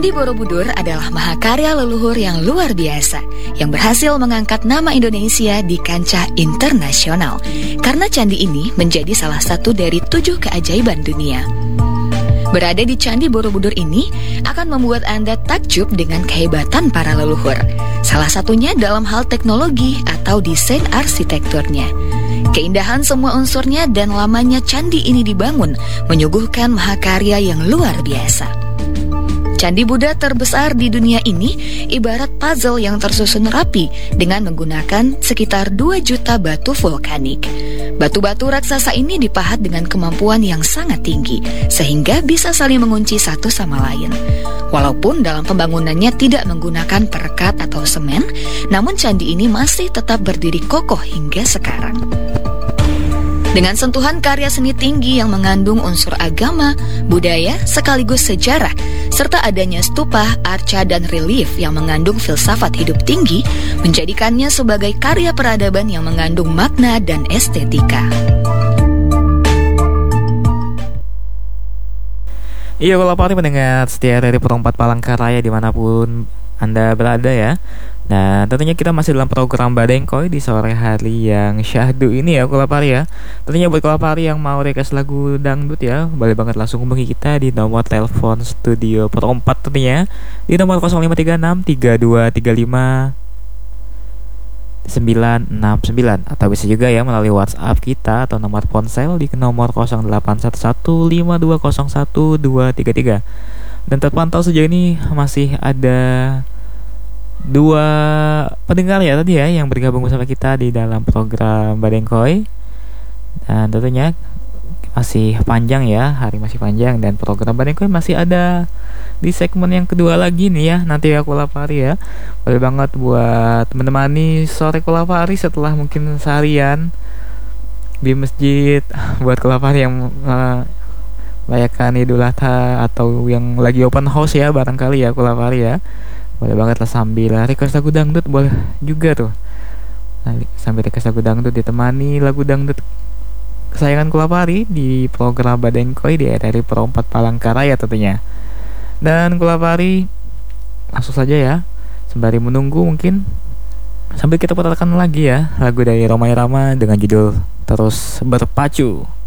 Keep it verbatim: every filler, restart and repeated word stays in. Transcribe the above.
Candi Borobudur adalah mahakarya leluhur yang luar biasa yang berhasil mengangkat nama Indonesia di kancah internasional karena candi ini menjadi salah satu dari tujuh keajaiban dunia. Berada di Candi Borobudur ini akan membuat Anda takjub dengan kehebatan para leluhur, salah satunya dalam hal teknologi atau desain arsitekturnya. Keindahan semua unsurnya dan lamanya candi ini dibangun menyuguhkan mahakarya yang luar biasa. Candi Buddha terbesar di dunia ini ibarat puzzle yang tersusun rapi dengan menggunakan sekitar dua juta batu vulkanik. Batu-batu raksasa ini dipahat dengan kemampuan yang sangat tinggi, sehingga bisa saling mengunci satu sama lain. Walaupun dalam pembangunannya tidak menggunakan perekat atau semen, namun candi ini masih tetap berdiri kokoh hingga sekarang. Dengan sentuhan karya seni tinggi yang mengandung unsur agama, budaya, sekaligus sejarah, serta adanya stupa, arca, dan relief yang mengandung filsafat hidup tinggi, menjadikannya sebagai karya peradaban yang mengandung makna dan estetika. Iya, kalau Pak mendengar setia dari Perompak Palangkaraya dimanapun Anda berada ya. Nah, tentunya kita masih dalam program Badengkoy di sore hari yang syahdu ini ya, Kulapari ya. Tentunya buat Kulapari yang mau request lagu dangdut ya, boleh banget langsung hubungi kita di nomor telepon studio Perompak tentunya di nomor nol lima tiga enam tiga dua tiga lima sembilan enam sembilan, atau bisa juga ya melalui WhatsApp kita atau nomor ponsel di nomor nol delapan satu satu lima dua nol satu dua tiga tiga. Dan terpantau sejauh ini masih ada dua pendengar ya tadi ya yang bergabung bersama kita di dalam program Badengkoy. Dan tentunya masih panjang ya, hari masih panjang dan program Badengkoy masih ada di segmen yang kedua lagi nih ya. Nanti ya Kulapari ya, boleh banget buat menemani sore Kulapari setelah mungkin seharian di masjid, buat Kulapari yang uh, merayakan Idul Adha atau yang lagi open house ya barangkali ya Kulapari ya. Boleh banget lah sambil request lagu dangdut, boleh juga tuh. Nah, sambil request lagu dangdut ditemani lagu dangdut kesayangan Kulapari di program Badengkoy di R R I Perompak Palangkaraya tentunya. Dan Kulapari langsung saja ya, sembari menunggu mungkin sambil kita putarkan lagi ya lagu dari Rhoma Irama dengan judul Terus Berpacu.